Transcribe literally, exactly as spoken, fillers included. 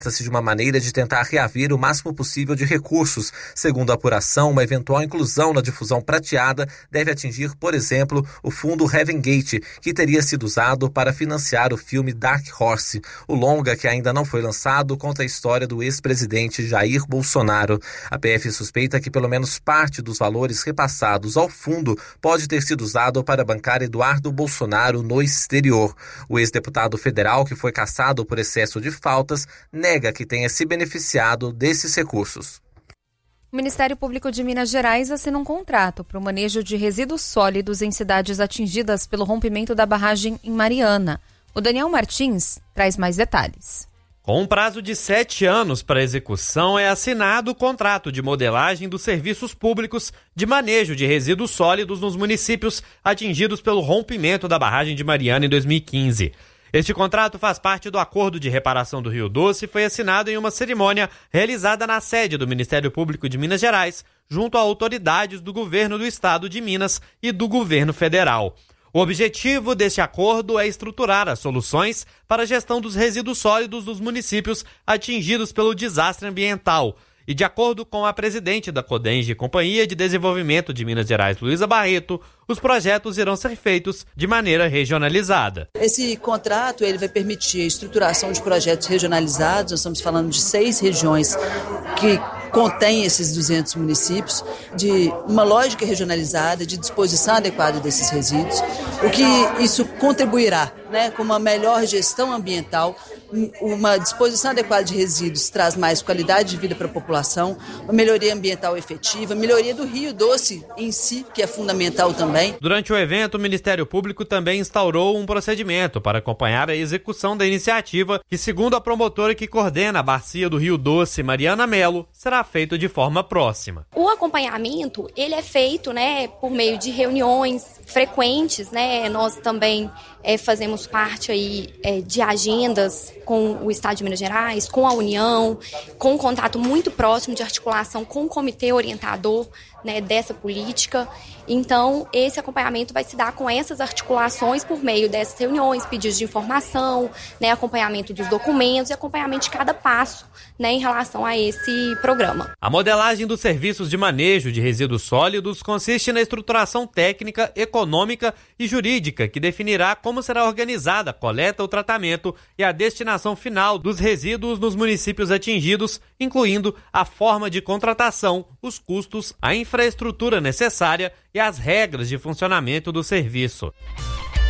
Trata-se de uma maneira de tentar reaver o máximo possível de recursos. Segundo a apuração, uma eventual inclusão na difusão prateada deve atingir, por exemplo, o fundo Heaven Gate, que teria sido usado para financiar o filme Dark Horse, o longa que ainda não foi lançado conta a história do ex-presidente Jair Bolsonaro. A P F suspeita que pelo menos parte dos valores repassados ao fundo pode ter sido usado para bancar Eduardo Bolsonaro no exterior. O ex-deputado federal, que foi cassado por excesso de faltas, nega que tenha se beneficiado desses recursos. O Ministério Público de Minas Gerais assina um contrato para o manejo de resíduos sólidos em cidades atingidas pelo rompimento da barragem em Mariana. O Daniel Martins traz mais detalhes. Com um prazo de sete anos para execução, é assinado o contrato de modelagem dos serviços públicos de manejo de resíduos sólidos nos municípios atingidos pelo rompimento da barragem de Mariana em dois mil e quinze. Este contrato faz parte do Acordo de Reparação do Rio Doce e foi assinado em uma cerimônia realizada na sede do Ministério Público de Minas Gerais, junto a autoridades do governo do estado de Minas e do governo federal. O objetivo deste acordo é estruturar as soluções para a gestão dos resíduos sólidos dos municípios atingidos pelo desastre ambiental. E de acordo com a presidente da Codenge, Companhia de Desenvolvimento de Minas Gerais, Luísa Barreto, os projetos irão ser feitos de maneira regionalizada. Esse contrato ele vai permitir a estruturação de projetos regionalizados. Nós estamos falando de seis regiões que contém esses duzentos municípios, de uma lógica regionalizada, de disposição adequada desses resíduos, o que isso contribuirá, né, com uma melhor gestão ambiental. Uma disposição adequada de resíduos traz mais qualidade de vida para a população, uma melhoria ambiental efetiva, melhoria do Rio Doce em si, que é fundamental também. Durante o evento, o Ministério Público também instaurou um procedimento para acompanhar a execução da iniciativa, que, segundo a promotora que coordena a bacia do Rio Doce, Mariana Melo, será feito de forma próxima. O acompanhamento, ele é feito, né, por meio de reuniões frequentes, né? Nós também é, fazemos parte aí é, de agendas com o Estado de Minas Gerais, com a União, com um contato muito próximo de articulação com o comitê orientador, né, dessa política. Então, esse acompanhamento vai se dar com essas articulações por meio dessas reuniões, pedidos de informação, né, acompanhamento dos documentos e acompanhamento de cada passo, né, em relação a esse programa. A modelagem dos serviços de manejo de resíduos sólidos consiste na estruturação técnica, econômica e jurídica que definirá como será organizada a coleta, o tratamento e a destinação final dos resíduos nos municípios atingidos, incluindo a forma de contratação, os custos, a infraestrutura necessária e as regras de funcionamento do serviço.